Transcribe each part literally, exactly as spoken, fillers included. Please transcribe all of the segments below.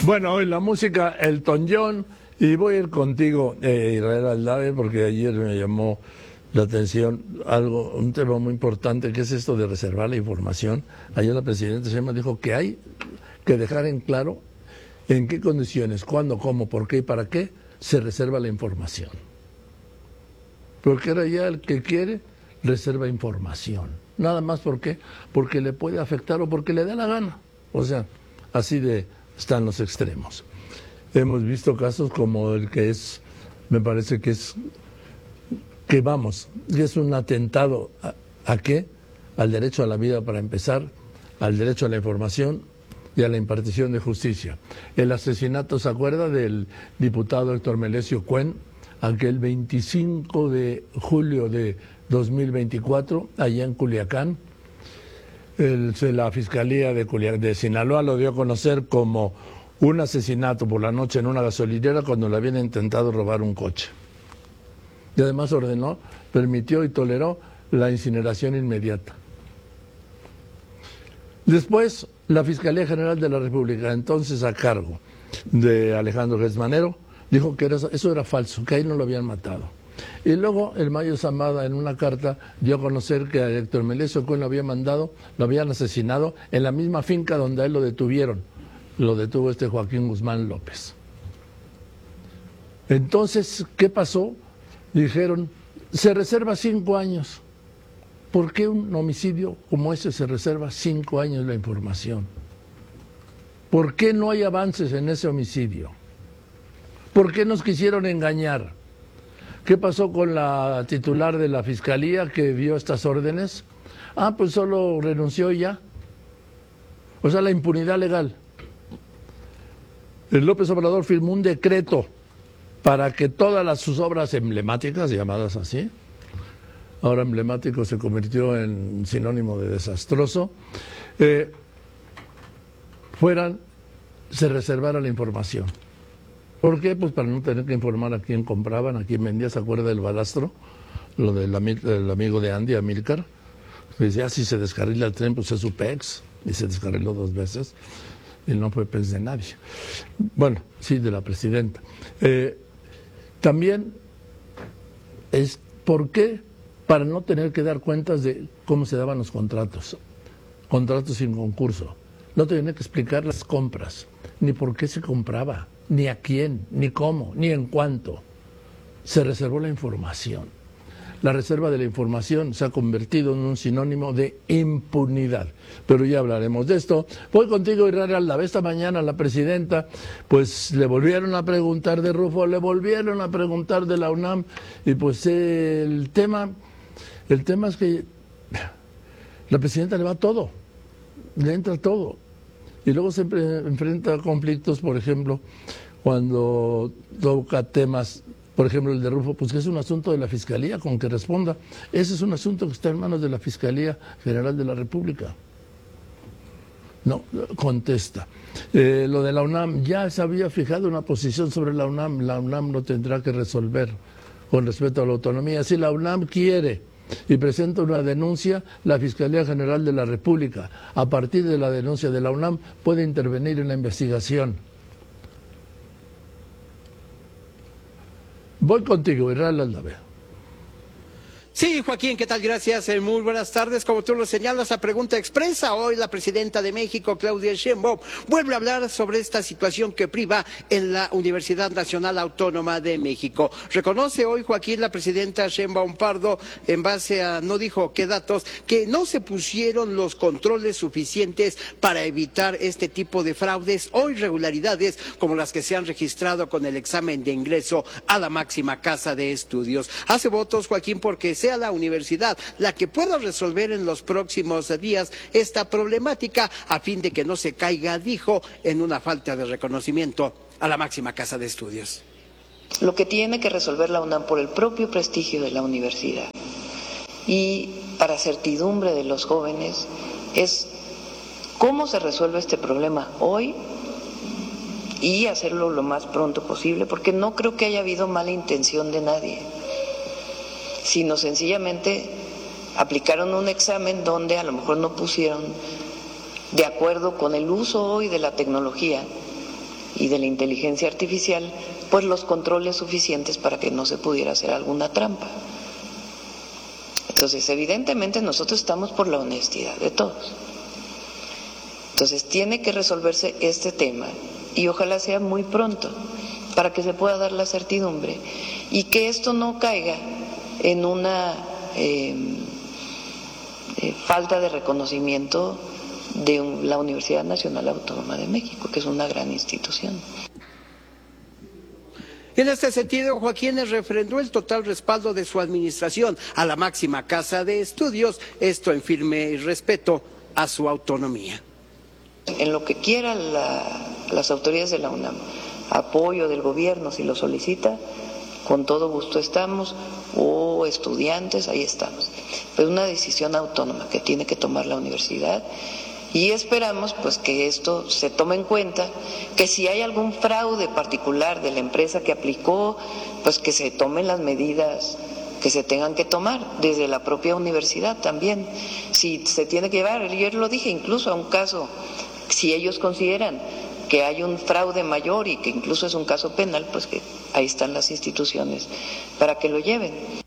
Bueno, hoy la música, Elton John, y voy a ir contigo, eh, Israel Aldave, porque ayer me llamó la atención algo, un tema muy importante, que es esto de reservar la información. Ayer la presidenta Sheinbaum dijo que hay que dejar en claro en qué condiciones, cuándo, cómo, por qué y para qué se reserva la información. Porque ahora ya el que quiere reserva información. Nada más, ¿por qué? Porque le puede afectar o porque le da la gana. O sea, así de están los extremos. Hemos visto casos como el que es, me parece que es, que vamos, que es un atentado a, ¿a qué? Al derecho a la vida para empezar, al derecho a la información y a la impartición de justicia. El asesinato, ¿se acuerda del diputado Héctor Melesio Cuen? Aquel veinticinco de julio de dos mil veinticuatro, allá en Culiacán. El, la Fiscalía de, Culiacán, de Sinaloa lo dio a conocer como un asesinato por la noche en una gasolinera cuando le habían intentado robar un coche. Y además ordenó, permitió y toleró la incineración inmediata. Después, la Fiscalía General de la República, entonces a cargo de Alejandro Gertz Manero, dijo que era, eso era falso, que ahí no lo habían matado. Y luego el Mayo Zambada en una carta dio a conocer que a Héctor Melesio Cuen lo había mandado, lo habían asesinado en la misma finca donde a él lo detuvieron. Lo detuvo este Joaquín Guzmán López. Entonces, ¿qué pasó? Dijeron, se reserva cinco años. ¿Por qué un homicidio como ese se reserva cinco años la información? ¿Por qué no hay avances en ese homicidio? ¿Por qué nos quisieron engañar? ¿Qué pasó con la titular de la Fiscalía que dio estas órdenes? Ah, pues solo renunció y ya. O sea, la impunidad legal. El López Obrador firmó un decreto para que todas las, sus obras emblemáticas, llamadas así, ahora emblemático se convirtió en sinónimo de desastroso, eh, fueran, se reservara la información. ¿Por qué? Pues para no tener que informar a quién compraban, a quién vendía. ¿Se acuerda del balastro? Lo del, ami del amigo de Andy, Amílcar. Dice, ah, si se descarrila el tren, pues es su pex. Y se descarriló dos veces. Y no fue pex de nadie. Bueno, sí, de la presidenta. Eh, también es, ¿por qué? Para no tener que dar cuentas de cómo se daban los contratos. Contratos sin concurso. No tener que explicar las compras, ni por qué se compraba, ni a quién, ni cómo, ni en cuánto. Se reservó la información. La reserva de la información se ha convertido en un sinónimo de impunidad. Pero ya hablaremos de esto. Voy contigo, Israel Aldave. Esta mañana la presidenta, pues le volvieron a preguntar de Rufo, le volvieron a preguntar de la UNAM, y pues el tema, el tema es que la presidenta le va todo, le entra todo. Y luego se enfrenta a conflictos, por ejemplo, cuando toca temas, por ejemplo el de Rufo, pues que es un asunto de la Fiscalía, con que responda. Ese es un asunto que está en manos de la Fiscalía General de la República. No, contesta. Eh, lo de la UNAM, ya se había fijado una posición sobre la UNAM, la UNAM no tendrá que resolver con respecto a la autonomía. Si la UNAM quiere y presenta una denuncia, la Fiscalía General de la República, a partir de la denuncia de la UNAM, puede intervenir en la investigación. Voy contigo, Israel Aldave. Sí, Joaquín, ¿qué tal? Gracias. Eh, muy buenas tardes. Como tú lo señalas, a pregunta expresa, hoy la presidenta de México, Claudia Sheinbaum, vuelve a hablar sobre esta situación que priva en la Universidad Nacional Autónoma de México. Reconoce hoy, Joaquín, la presidenta Sheinbaum Pardo, en base a, no dijo qué datos, que no se pusieron los controles suficientes para evitar este tipo de fraudes o irregularidades como las que se han registrado con el examen de ingreso a la máxima casa de estudios. Hace votos, Joaquín, porque se sea la universidad la que pueda resolver en los próximos días esta problemática a fin de que no se caiga, dijo, en una falta de reconocimiento a la máxima casa de estudios. Lo que tiene que resolver la UNAM por el propio prestigio de la universidad y para certidumbre de los jóvenes es cómo se resuelve este problema hoy y hacerlo lo más pronto posible, porque no creo que haya habido mala intención de nadie, sino sencillamente aplicaron un examen donde a lo mejor no pusieron de acuerdo con el uso hoy de la tecnología y de la inteligencia artificial, pues los controles suficientes para que no se pudiera hacer alguna trampa. Entonces, evidentemente nosotros estamos por la honestidad de todos. Entonces, tiene que resolverse este tema y ojalá sea muy pronto para que se pueda dar la certidumbre y que esto no caiga en una eh, eh, falta de reconocimiento de un, la Universidad Nacional Autónoma de México, que es una gran institución. En este sentido, Joaquín refrendó el total respaldo de su administración a la máxima casa de estudios, esto en firme respeto a su autonomía. En lo que quieran la, las autoridades de la UNAM, apoyo del gobierno si lo solicita, con todo gusto estamos, o estudiantes, ahí estamos. Es una decisión autónoma que tiene que tomar la universidad. Y esperamos pues que esto se tome en cuenta, que si hay algún fraude particular de la empresa que aplicó, pues que se tomen las medidas que se tengan que tomar desde la propia universidad también. Si se tiene que llevar, yo lo dije, incluso a un caso, si ellos consideran que hay un fraude mayor y que incluso es un caso penal, pues que ahí están las instituciones para que lo lleven.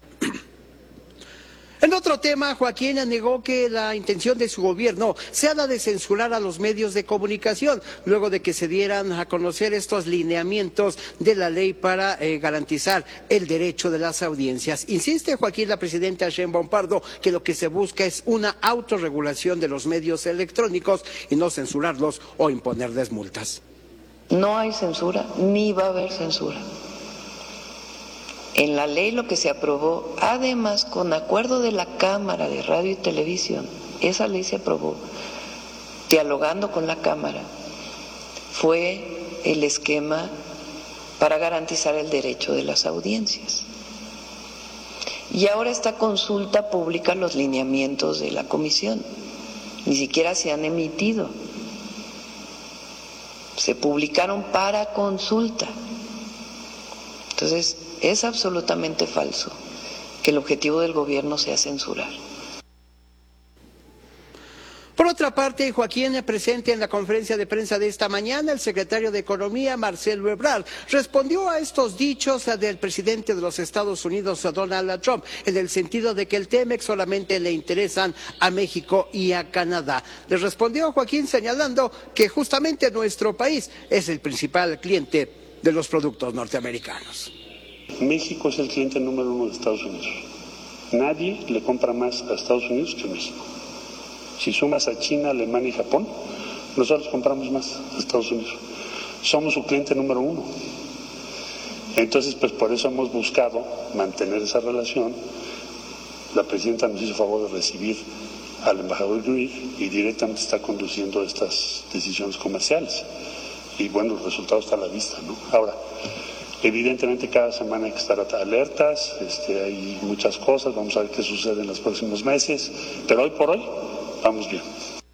En otro tema, Joaquín negó que la intención de su gobierno sea la de censurar a los medios de comunicación, luego de que se dieran a conocer estos lineamientos de la ley para eh, garantizar el derecho de las audiencias. Insiste Joaquín, la presidenta Sheinbaum Pardo, que lo que se busca es una autorregulación de los medios electrónicos y no censurarlos o imponerles multas. No hay censura, ni va a haber censura. En la ley lo que se aprobó, además con acuerdo de la Cámara de Radio y Televisión, esa ley se aprobó dialogando con la Cámara, fue el esquema para garantizar el derecho de las audiencias. Y ahora esta consulta pública los lineamientos de la comisión, ni siquiera se han emitido, se publicaron para consulta. Entonces, es absolutamente falso que el objetivo del gobierno sea censurar. Por otra parte, Joaquín, presente en la conferencia de prensa de esta mañana, el secretario de Economía, Marcelo Ebrard, respondió a estos dichos del presidente de los Estados Unidos, Donald Trump, en el sentido de que el T-MEC solamente le interesan a México y a Canadá. Le respondió Joaquín señalando que justamente nuestro país es el principal cliente de los productos norteamericanos. México es el cliente número uno de Estados Unidos. Nadie le compra más a Estados Unidos que a México. Si sumas a China, Alemania y Japón, nosotros compramos más a Estados Unidos. Somos su cliente número uno. Entonces, pues por eso hemos buscado mantener esa relación. La presidenta nos hizo favor de recibir al embajador Greer y directamente está conduciendo estas decisiones comerciales. Y bueno, el resultado está a la vista, ¿no? Ahora, evidentemente cada semana hay que estar alertas, este, hay muchas cosas, vamos a ver qué sucede en los próximos meses, pero hoy por hoy vamos bien.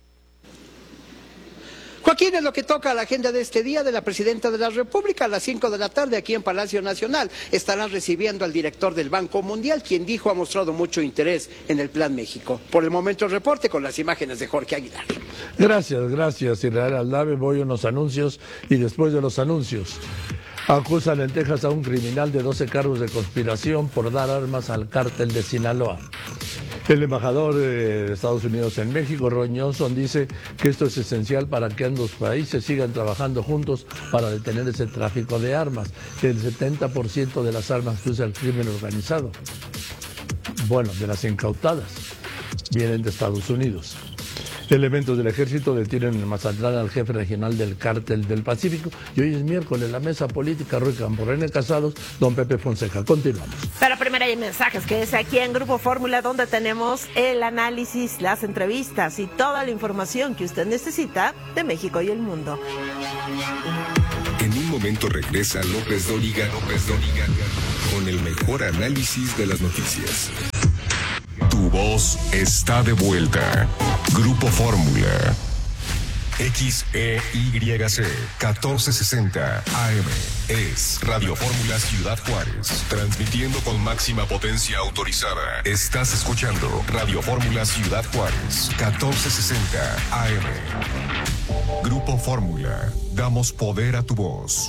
Joaquín, es lo que toca a la agenda de este día de la Presidenta de la República. A las cinco de la tarde aquí en Palacio Nacional estarán recibiendo al director del Banco Mundial, quien dijo ha mostrado mucho interés en el Plan México. Por el momento el reporte con las imágenes de Jorge Aguilar. Gracias, gracias Israel Aldave. Voy a unos anuncios y después de los anuncios. Acusan en Texas a un criminal de doce cargos de conspiración por dar armas al cártel de Sinaloa. El embajador de Estados Unidos en México, Ron Johnson, dice que esto es esencial para que ambos países sigan trabajando juntos para detener ese tráfico de armas, que el setenta por ciento de las armas que usa el crimen organizado, bueno, de las incautadas, vienen de Estados Unidos. Elementos del ejército detienen en Mazatlán al jefe regional del Cártel del Pacífico. Y hoy es miércoles, la mesa política, Ruy Campos, René Casados, don Pepe Fonseca. Continuamos. Pero primero hay mensajes, que es aquí en Grupo Fórmula, donde tenemos el análisis, las entrevistas y toda la información que usted necesita de México y el mundo. En un momento regresa López Dóriga, López Dóriga, con el mejor análisis de las noticias. Tu voz está de vuelta. Grupo Fórmula. X E Y C catorce sesenta A M es Radio Fórmula Ciudad Juárez, transmitiendo con máxima potencia autorizada. Estás escuchando Radio Fórmula Ciudad Juárez, catorce sesenta A M. Grupo Fórmula. Damos poder a tu voz.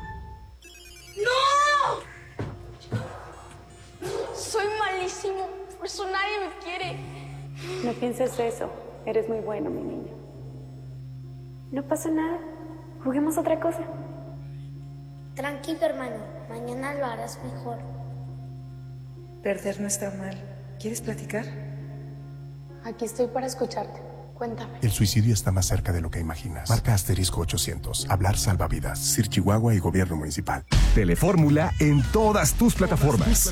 ¡No! Soy malísimo. Por eso nadie me quiere. No pienses eso. Eres muy bueno, mi niño. No pasa nada. Juguemos otra cosa. Tranquilo, hermano. Mañana lo harás mejor. Perder no está mal. ¿Quieres platicar? Aquí estoy para escucharte. Cuéntame. El suicidio está más cerca de lo que imaginas. Marca asterisco ochocientos. Hablar salva vidas. S I R Chihuahua y Gobierno Municipal. Telefórmula en todas tus plataformas.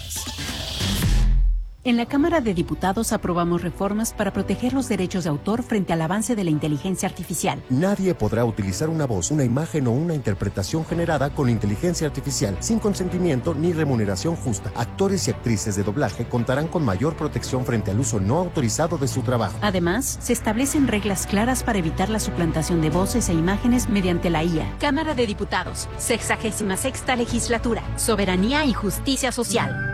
En la Cámara de Diputados aprobamos reformas para proteger los derechos de autor frente al avance de la inteligencia artificial. Nadie podrá utilizar una voz, una imagen o una interpretación generada con inteligencia artificial sin consentimiento ni remuneración justa. Actores y actrices de doblaje contarán con mayor protección frente al uso no autorizado de su trabajo. Además, se establecen reglas claras para evitar la suplantación de voces e imágenes mediante la I A. Cámara de Diputados, sexagésima sexta legislatura, soberanía y justicia social.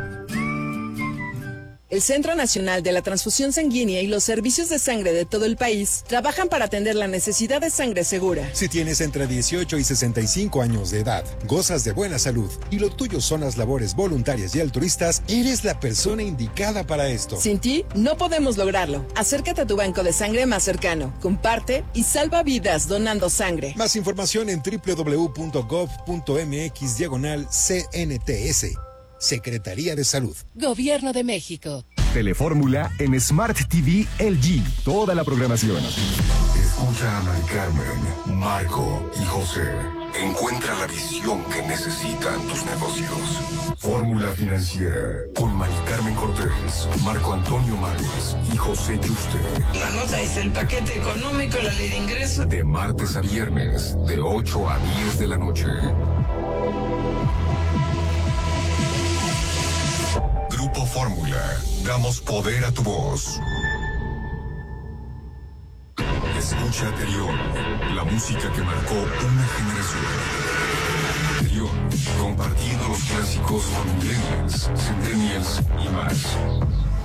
El Centro Nacional de la Transfusión Sanguínea y los servicios de sangre de todo el país trabajan para atender la necesidad de sangre segura. Si tienes entre dieciocho y sesenta y cinco años de edad, gozas de buena salud y lo tuyo son las labores voluntarias y altruistas, eres la persona indicada para esto. Sin ti, no podemos lograrlo. Acércate a tu banco de sangre más cercano, comparte y salva vidas donando sangre. Más información en doble u doble u doble u punto gov punto mx diagonal C N T S. Secretaría de Salud. Gobierno de México. Telefórmula en Smart T V L G. Toda la programación. Escucha a Mari Carmen, Marco y José. Encuentra la visión que necesitan tus negocios. Fórmula Financiera con Mari Carmen Cortés, Marco Antonio Mares y José Yuste. La nota es el paquete económico, la ley de ingresos. De martes a viernes, de ocho a diez de la noche. Grupo Fórmula. Damos poder a tu voz. Escucha Anterior, la música que marcó una generación. Anterior, compartiendo los clásicos con millennials, centennials y más.